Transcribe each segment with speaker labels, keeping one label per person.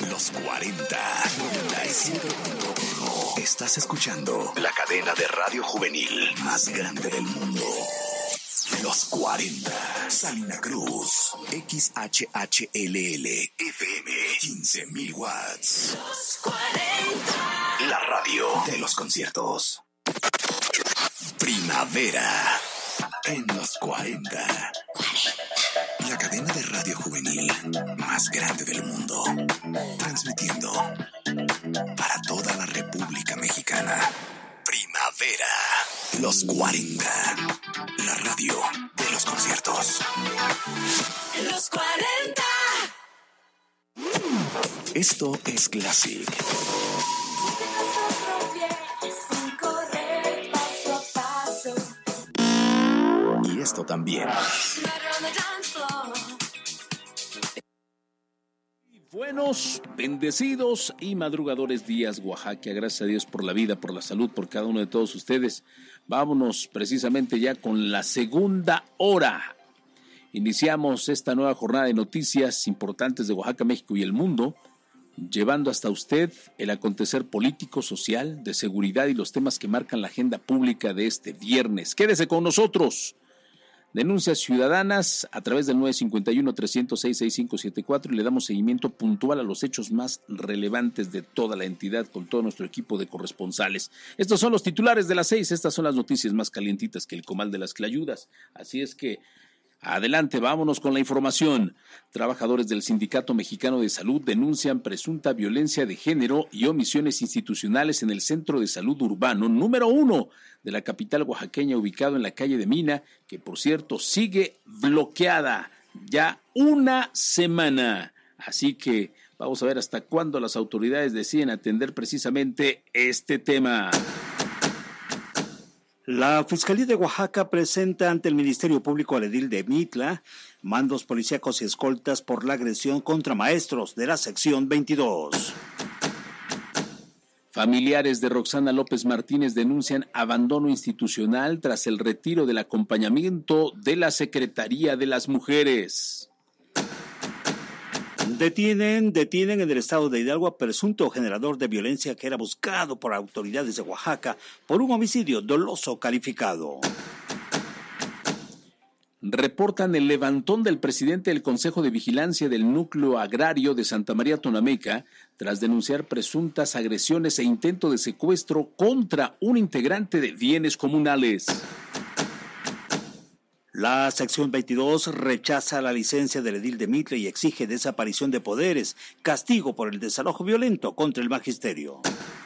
Speaker 1: Los 40. 97.1. Estás escuchando la cadena de radio juvenil más grande del mundo. Los 40. Salina Cruz. XHHLL. FM. 15,000 watts. Los 40. La radio de los conciertos. Primavera. En los 40. La cadena de radio juvenil más grande del mundo. Transmitiendo para toda la República Mexicana. Primavera. Los 40. La radio de los conciertos. Los 40. Esto es Classic. Y esto también.
Speaker 2: Buenos, bendecidos y madrugadores días, Oaxaca. Gracias a Dios por la vida, por la salud, por cada uno de todos ustedes. Vámonos precisamente ya con la segunda hora. Iniciamos esta nueva jornada de noticias importantes de Oaxaca, México y el mundo, llevando hasta usted el acontecer político, social, de seguridad y los temas que marcan la agenda pública de este viernes. Quédese con nosotros. Denuncias ciudadanas a través del 951-306-6574 y le damos seguimiento puntual a los hechos más relevantes de toda la entidad con todo nuestro equipo de corresponsales. Estos son los titulares de las 6, estas son las noticias más calientitas que el comal de las clayudas. Así es que adelante, vámonos con la información. Trabajadores del Sindicato Mexicano de Salud denuncian presunta violencia de género y omisiones institucionales en el Centro de Salud Urbano número 1 de la capital oaxaqueña, ubicado en la calle de Mina, que por cierto sigue bloqueada ya una semana. Así que vamos a ver hasta cuándo las autoridades deciden atender precisamente este tema.
Speaker 3: La Fiscalía de Oaxaca presenta ante el Ministerio Público al edil de Mitla mandos policíacos y escoltas por la agresión contra maestros de la sección 22.
Speaker 2: Familiares de Roxana López Martínez denuncian abandono institucional tras el retiro del acompañamiento de la Secretaría de las Mujeres.
Speaker 3: Detienen en el estado de Hidalgo a presunto generador de violencia que era buscado por autoridades de Oaxaca por un homicidio doloso calificado.
Speaker 2: Reportan el levantón del presidente del Consejo de Vigilancia del Núcleo Agrario de Santa María Tonameca tras denunciar presuntas agresiones e intento de secuestro contra un integrante de bienes comunales.
Speaker 3: La sección 22 rechaza la licencia del edil de Mitla y exige desaparición de poderes, castigo por el desalojo violento contra el magisterio.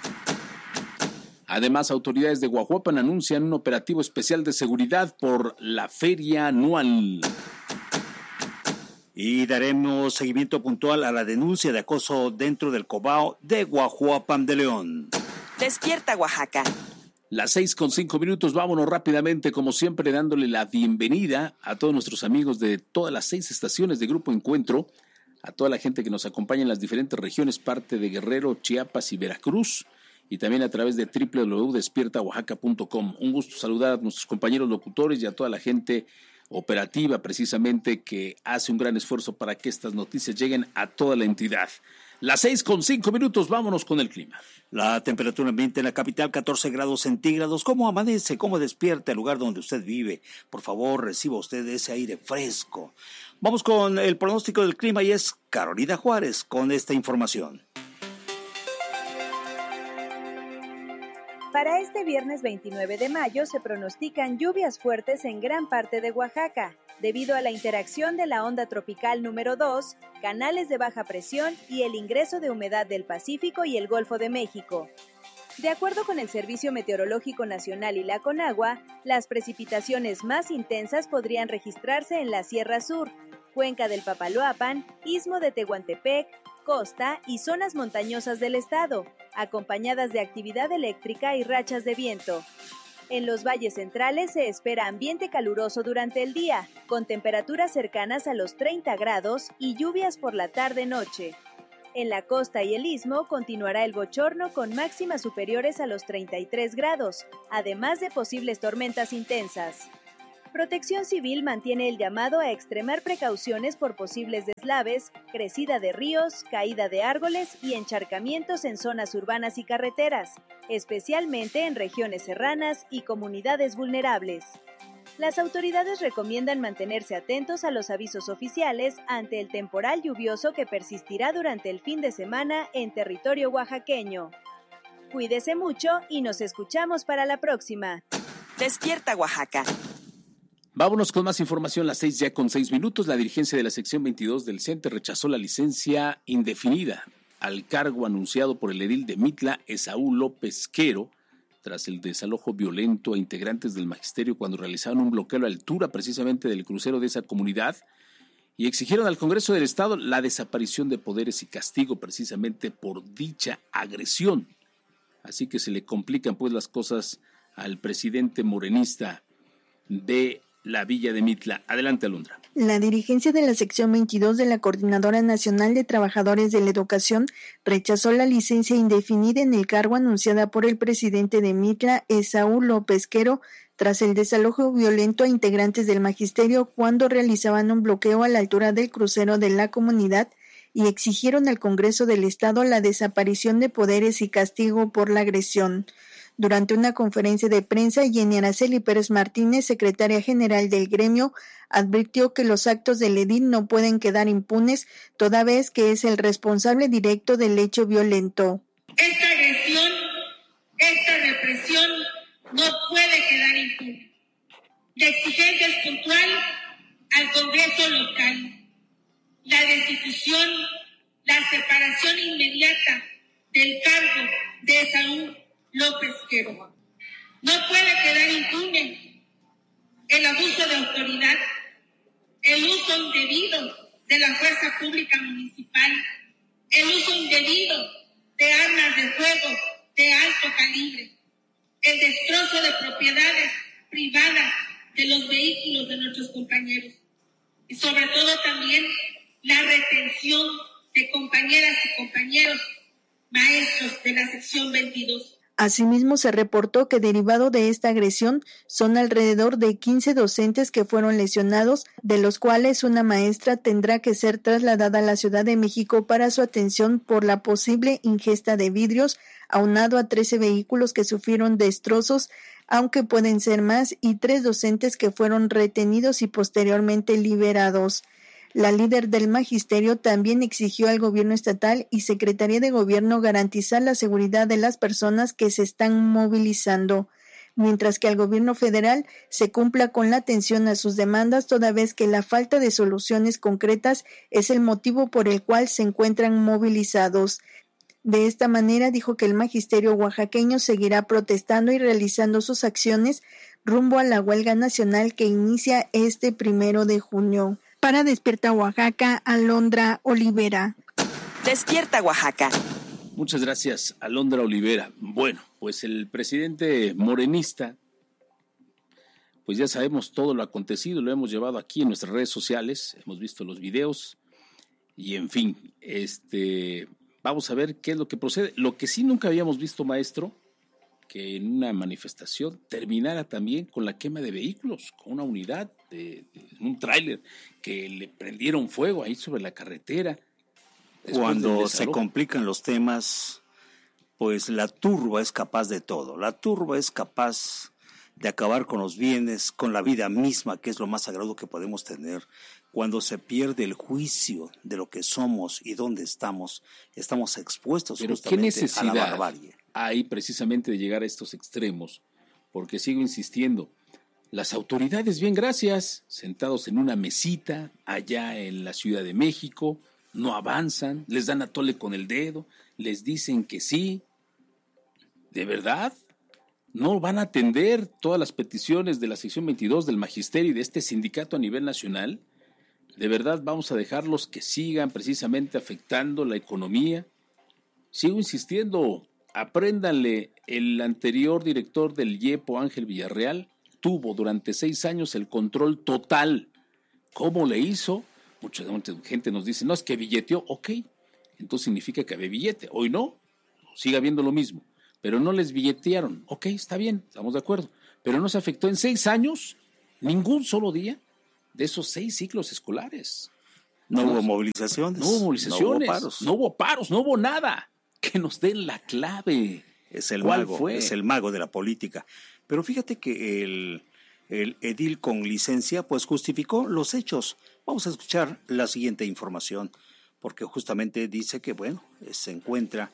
Speaker 2: Además, autoridades de Guajuapan anuncian un operativo especial de seguridad por la feria anual.
Speaker 3: Y daremos seguimiento puntual a la denuncia de acoso dentro del Cobao de Guajuapan de León.
Speaker 4: Despierta, Oaxaca.
Speaker 2: Las 6:05, vámonos rápidamente, como siempre, dándole la bienvenida a todos nuestros amigos de todas las 6 estaciones de Grupo Encuentro, a toda la gente que nos acompaña en las diferentes regiones, parte de Guerrero, Chiapas y Veracruz, y también a través de www.despiertaoaxaca.com. Un gusto saludar a nuestros compañeros locutores y a toda la gente operativa, precisamente, que hace un gran esfuerzo para que estas noticias lleguen a toda la entidad. Las 6:05, vámonos con el clima.
Speaker 3: La temperatura ambiente en la capital, 14 grados centígrados. ¿Cómo amanece? ¿Cómo despierta el lugar donde usted vive? Por favor, reciba usted ese aire fresco. Vamos con el pronóstico del clima y es Carolina Juárez con esta información.
Speaker 5: Para este viernes 29 de mayo se pronostican lluvias fuertes en gran parte de Oaxaca, debido a la interacción de la onda tropical número 2, canales de baja presión y el ingreso de humedad del Pacífico y el Golfo de México. De acuerdo con el Servicio Meteorológico Nacional y la Conagua, las precipitaciones más intensas podrían registrarse en la Sierra Sur, Cuenca del Papaloapan, Istmo de Tehuantepec, costa y zonas montañosas del estado, acompañadas de actividad eléctrica y rachas de viento. En los valles centrales se espera ambiente caluroso durante el día, con temperaturas cercanas a los 30 grados y lluvias por la tarde-noche. En la costa y el istmo continuará el bochorno con máximas superiores a los 33 grados, además de posibles tormentas intensas. Protección Civil mantiene el llamado a extremar precauciones por posibles deslaves, crecida de ríos, caída de árboles y encharcamientos en zonas urbanas y carreteras, especialmente en regiones serranas y comunidades vulnerables. Las autoridades recomiendan mantenerse atentos a los avisos oficiales ante el temporal lluvioso que persistirá durante el fin de semana en territorio oaxaqueño. Cuídese mucho y nos escuchamos para la próxima.
Speaker 4: Despierta Oaxaca.
Speaker 2: Vámonos con más información, las 6:06. La dirigencia de la sección 22 del CENTE rechazó la licencia indefinida al cargo anunciado por el edil de Mitla, Esaú López Quero, tras el desalojo violento a integrantes del magisterio cuando realizaban un bloqueo a la altura precisamente del crucero de esa comunidad y exigieron al Congreso del Estado la desaparición de poderes y castigo precisamente por dicha agresión. Así que se le complican pues las cosas al presidente morenista de la Villa de Mitla. Adelante, Alondra.
Speaker 6: La dirigencia de la sección 22 de la Coordinadora Nacional de Trabajadores de la Educación rechazó la licencia indefinida en el cargo anunciada por el presidente de Mitla, Esaú López Quero, tras el desalojo violento a integrantes del magisterio cuando realizaban un bloqueo a la altura del crucero de la comunidad y exigieron al Congreso del Estado la desaparición de poderes y castigo por la agresión. Durante una conferencia de prensa, Jenny Araceli Pérez Martínez, secretaria general del gremio, advirtió que los actos del edil no pueden quedar impunes, toda vez que es el responsable directo del hecho violento.
Speaker 7: Esta agresión, esta represión no puede quedar impune. La exigencia es puntual al Congreso local. La destitución, la separación inmediata del cargo de Esaú López Quero. No puede quedar impune el abuso de autoridad, el uso indebido de la fuerza pública municipal, el uso indebido de armas de fuego de alto calibre, el destrozo de propiedades privadas de los vehículos de nuestros compañeros y sobre todo también la retención de compañeras y compañeros maestros de la sección 22.
Speaker 6: Asimismo, se reportó que derivado de esta agresión son alrededor de 15 docentes que fueron lesionados, de los cuales una maestra tendrá que ser trasladada a la Ciudad de México para su atención por la posible ingesta de vidrios, aunado a 13 vehículos que sufrieron destrozos, aunque pueden ser más, y 3 docentes que fueron retenidos y posteriormente liberados. La líder del magisterio también exigió al gobierno estatal y Secretaría de Gobierno garantizar la seguridad de las personas que se están movilizando, mientras que al gobierno federal se cumpla con la atención a sus demandas, toda vez que la falta de soluciones concretas es el motivo por el cual se encuentran movilizados. De esta manera dijo que el magisterio oaxaqueño seguirá protestando y realizando sus acciones rumbo a la huelga nacional que inicia este 1 de junio. Para Despierta Oaxaca, Alondra Olivera.
Speaker 4: Despierta Oaxaca.
Speaker 2: Muchas gracias, Alondra Olivera. Bueno, pues el presidente morenista, pues ya sabemos todo lo acontecido, lo hemos llevado aquí en nuestras redes sociales, hemos visto los videos y en fin, vamos a ver qué es lo que procede. Lo que sí nunca habíamos visto, maestro, que en una manifestación terminara también con la quema de vehículos, con una unidad de un tráiler que le prendieron fuego ahí sobre la carretera.
Speaker 3: Cuando se complican los temas, pues la turba es capaz de todo. La turba es capaz de acabar con los bienes, con la vida misma, que es lo más sagrado que podemos tener. Cuando se pierde el juicio de lo que somos y dónde estamos expuestos justamente a la barbarie.
Speaker 2: Hay precisamente de llegar a estos extremos, porque sigo insistiendo, las autoridades, bien gracias, sentados en una mesita allá en la Ciudad de México, no avanzan, les dan a tole con el dedo, les dicen que sí. ¿De verdad? ¿No van a atender todas las peticiones de la sección 22 del magisterio y de este sindicato a nivel nacional? ¿De verdad vamos a dejarlos que sigan precisamente afectando la economía? Sigo insistiendo, apréndanle, el anterior director del IEPO, Ángel Villarreal, tuvo durante 6 años el control total. ¿Cómo le hizo? Mucha gente nos dice, no, es que billeteó. Ok, entonces significa que había billete. Hoy no, sigue habiendo lo mismo. Pero no les billetearon. Ok, está bien, estamos de acuerdo. Pero no se afectó en 6 años. Ningún solo día de esos 6 ciclos escolares.
Speaker 3: No hubo movilizaciones.
Speaker 2: No hubo movilizaciones.
Speaker 3: No hubo paros.
Speaker 2: No hubo nada. Que nos den la clave.
Speaker 3: Es el
Speaker 2: ¿Cuál
Speaker 3: mago,
Speaker 2: fue?
Speaker 3: es el mago de la política. Pero fíjate que el edil con licencia pues justificó los hechos. Vamos a escuchar la siguiente información, porque justamente dice que bueno, se encuentra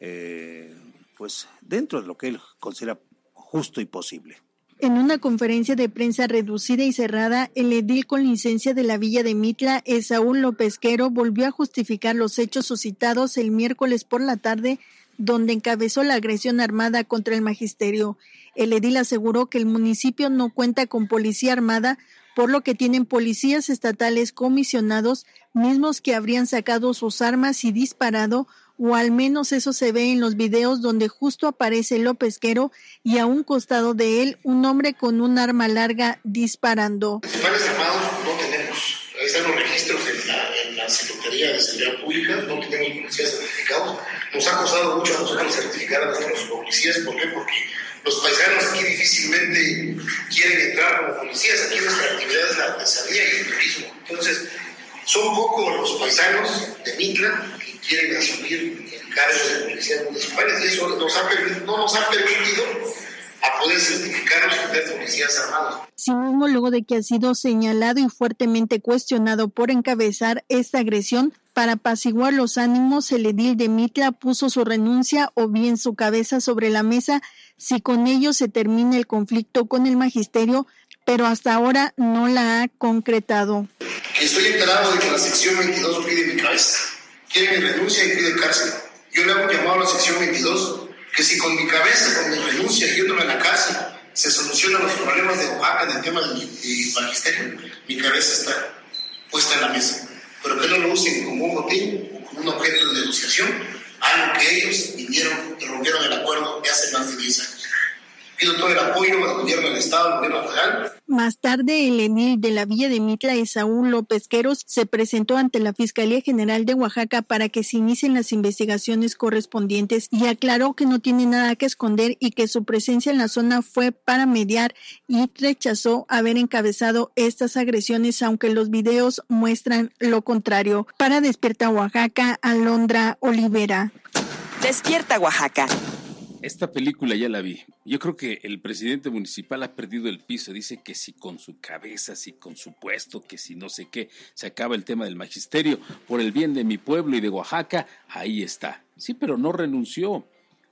Speaker 3: pues dentro de lo que él considera justo y posible.
Speaker 6: En una conferencia de prensa reducida y cerrada, el edil con licencia de la Villa de Mitla, Esaú López Quero, volvió a justificar los hechos suscitados el miércoles por la tarde, donde encabezó la agresión armada contra el magisterio. El edil aseguró que el municipio no cuenta con policía armada, por lo que tienen policías estatales comisionados, mismos que habrían sacado sus armas y disparado, o al menos eso se ve en los videos donde justo aparece López Quero y a un costado de él un hombre con un arma larga disparando.
Speaker 8: Municipales armados no tenemos, ahí están los registros en la Secretaría de Seguridad Pública, no tenemos policías certificados. Nos ha costado mucho a nosotros certificar a nuestros policías. ¿Por qué? Porque los paisanos aquí difícilmente quieren entrar como policías. Aquí nuestra actividad es la artesanía y el turismo. Entonces, son pocos los paisanos de Mitla que quieren asumir el cargo de policías municipales, y eso no nos ha permitido a poder certificarnos y tener policías armados.
Speaker 6: Asimismo, luego de que ha sido señalado y fuertemente cuestionado por encabezar esta agresión, para apaciguar los ánimos, el edil de Mitla puso su renuncia o bien su cabeza sobre la mesa si con ello se termina el conflicto con el magisterio, pero hasta ahora no la ha concretado.
Speaker 8: Estoy enterado de que la sección 22 pide mi cabeza, quiere mi renuncia y pide cárcel. Yo le hago un llamado a la sección 22 que si con mi cabeza, con mi renuncia, yéndome a la cárcel, se solucionan los problemas de Oaxaca en el tema del magisterio, mi cabeza está puesta en la mesa. Pero que no lo usen como un botín o como un objeto de negociación, algo que ellos vinieron y rompieron el acuerdo de hace más de 10 años. Pido todo el apoyo al gobierno del Estado, al gobierno federal.
Speaker 6: Más tarde, el edil de la Villa de Mitla, Esaú López Quero, se presentó ante la Fiscalía General de Oaxaca para que se inicien las investigaciones correspondientes y aclaró que no tiene nada que esconder y que su presencia en la zona fue para mediar, y rechazó haber encabezado estas agresiones, aunque los videos muestran lo contrario. Para Despierta Oaxaca, Alondra Olivera.
Speaker 4: Despierta Oaxaca.
Speaker 2: Esta película ya la vi. Yo creo que el presidente municipal ha perdido el piso. Dice que si con su cabeza, si con su puesto, que si no sé qué, se acaba el tema del magisterio. Por el bien de mi pueblo y de Oaxaca, ahí está. Sí, pero no renunció.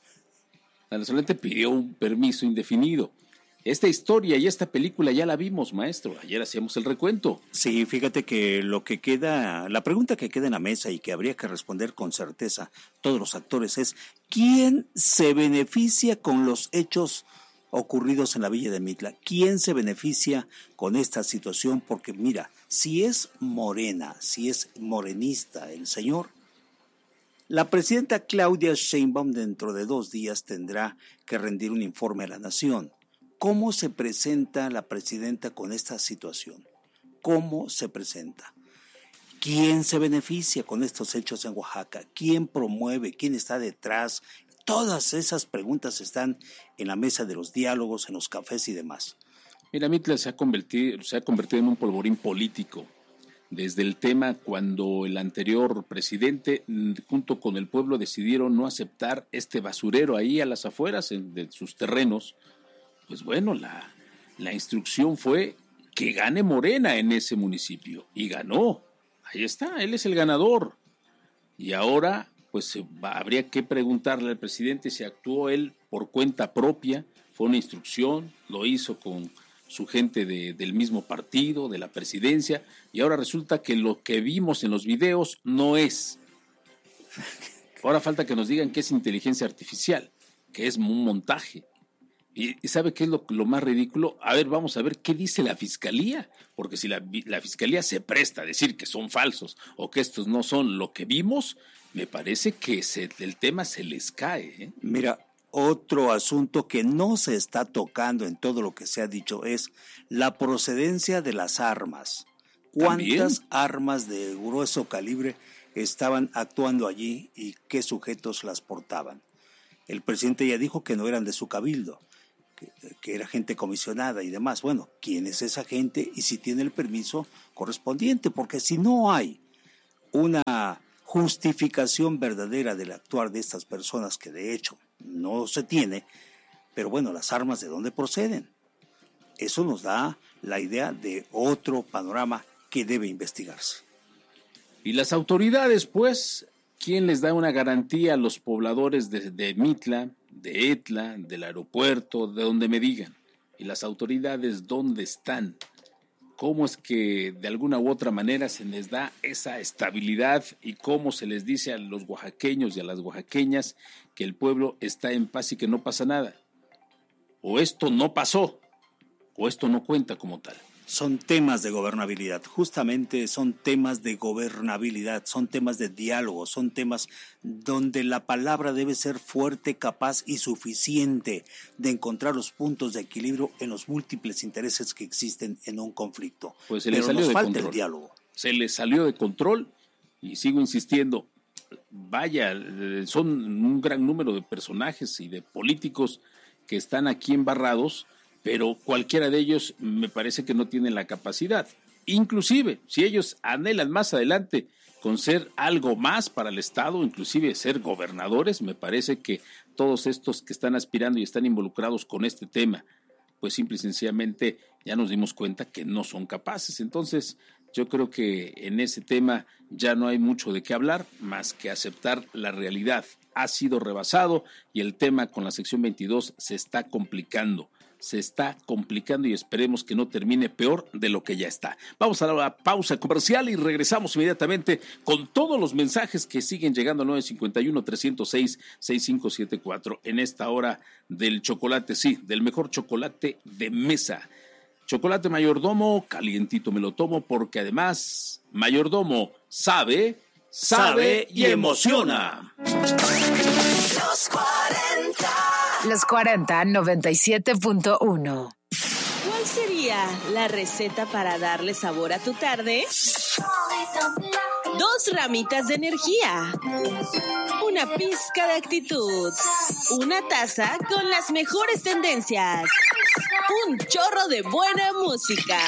Speaker 2: Solamente pidió un permiso indefinido. Esta historia y esta película ya la vimos, maestro. Ayer hacíamos el recuento.
Speaker 3: Sí, fíjate que lo que queda, la pregunta que queda en la mesa y que habría que responder con certeza todos los actores es: ¿quién se beneficia con los hechos ocurridos en la Villa de Mitla? ¿Quién se beneficia con esta situación? Porque mira, si es morena, si es morenista el señor, la presidenta Claudia Sheinbaum dentro de 2 días tendrá que rendir un informe a la nación. ¿Cómo se presenta la presidenta con esta situación? ¿Cómo se presenta? ¿Quién se beneficia con estos hechos en Oaxaca? ¿Quién promueve? ¿Quién está detrás? Todas esas preguntas están en la mesa de los diálogos, en los cafés y demás.
Speaker 2: Mira, Mitla se ha convertido en un polvorín político. Desde el tema cuando el anterior presidente, junto con el pueblo, decidieron no aceptar este basurero ahí a las afueras de sus terrenos. Pues bueno, la instrucción fue que gane Morena en ese municipio, y ganó. Ahí está, él es el ganador. Y ahora, pues habría que preguntarle al presidente si actuó él por cuenta propia, fue una instrucción, lo hizo con su gente del mismo partido, de la presidencia, y ahora resulta que lo que vimos en los videos no es. Ahora falta que nos digan que es inteligencia artificial, que es un montaje. ¿Y sabe qué es lo más ridículo? A ver, vamos a ver qué dice la fiscalía, porque si la fiscalía se presta a decir que son falsos o que estos no son lo que vimos, me parece que el tema se les cae, ¿eh?
Speaker 3: Mira, otro asunto que no se está tocando en todo lo que se ha dicho es la procedencia de las armas. ¿Cuántas armas de grueso calibre estaban actuando allí y qué sujetos las portaban? El presidente ya dijo que no eran de su cabildo. que era gente comisionada y demás. Bueno, ¿quién es esa gente y si tiene el permiso correspondiente? Porque si no hay una justificación verdadera del actuar de estas personas, que de hecho no se tiene, pero bueno, las armas, ¿de dónde proceden? Eso nos da la idea de otro panorama que debe investigarse.
Speaker 2: Y las autoridades, pues, ¿quién les da una garantía a los pobladores de Mitla, de Etla, del aeropuerto, de donde me digan? ¿Y las autoridades dónde están? ¿Cómo es que de alguna u otra manera se les da esa estabilidad y cómo se les dice a los oaxaqueños y a las oaxaqueñas que el pueblo está en paz y que no pasa nada? O esto no pasó, o esto no cuenta como tal.
Speaker 3: Son temas de gobernabilidad, justamente son temas de gobernabilidad, son temas de diálogo, son temas donde la palabra debe ser fuerte, capaz y suficiente de encontrar los puntos de equilibrio en los múltiples intereses que existen en un conflicto.
Speaker 2: Pues se le salió de control.
Speaker 3: El diálogo.
Speaker 2: Se le salió de control y sigo insistiendo, vaya, son un gran número de personajes y de políticos que están aquí embarrados, pero cualquiera de ellos me parece que no tienen la capacidad. Inclusive, si ellos anhelan más adelante con ser algo más para el Estado, inclusive ser gobernadores, me parece que todos estos que están aspirando y están involucrados con este tema, pues simple y sencillamente ya nos dimos cuenta que no son capaces. Entonces, yo creo que en ese tema ya no hay mucho de qué hablar, más que aceptar la realidad. Ha sido rebasado y el tema con la sección 22 se está complicando y esperemos que no termine peor de lo que ya está. Vamos a la pausa comercial y regresamos inmediatamente con todos los mensajes que siguen llegando al 951-306-6574 en esta hora del chocolate, sí, del mejor chocolate de mesa. Chocolate Mayordomo, calientito me lo tomo porque además Mayordomo sabe y emociona.
Speaker 9: Los 40 97.1.
Speaker 4: ¿Cuál sería la receta para darle sabor a tu tarde? 2 ramitas de energía, una pizca de actitud, una taza con las mejores tendencias, un chorro de buena música.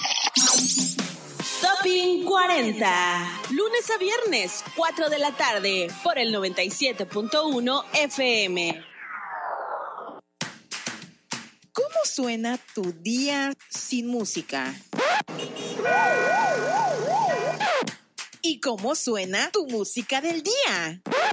Speaker 4: Topping 40, lunes a viernes, 4 de la tarde, por el 97.1 FM.
Speaker 10: ¿Cómo suena tu día sin música? ¿Y cómo suena tu música del día?